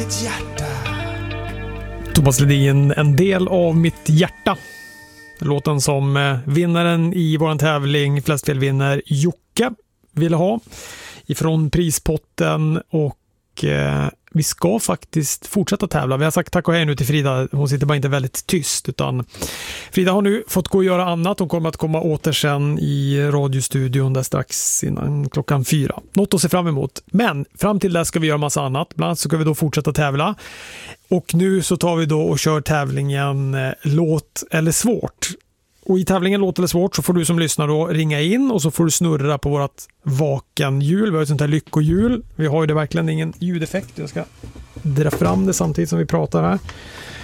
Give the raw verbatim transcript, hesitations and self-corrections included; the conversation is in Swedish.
Thomas Ledin, En del av mitt hjärta. Låten som vinnaren i våran tävling Flest fel vinner, Jocke, ville ha ifrån prispotten. Och eh, vi ska faktiskt fortsätta tävla. Vi har sagt tack och hej nu till Frida. Hon sitter bara inte väldigt tyst, utan Frida har nu fått gå och göra annat. Hon kommer att komma åter sen i radiostudion där strax innan klockan fyra. Något att se fram emot. Men fram till det ska vi göra massa annat. Bland annat så ska vi då fortsätta tävla. Och nu så tar vi då och kör tävlingen eh, Låt eller svårt. Och i tävlingen Låt eller svårt så får du som lyssnar då ringa in och så får du snurra på vårt vakenhjul. Vi har ett sånt här lyckohjul. Vi har ju det verkligen ingen ljudeffekt. Jag ska dra fram det samtidigt som vi pratar här.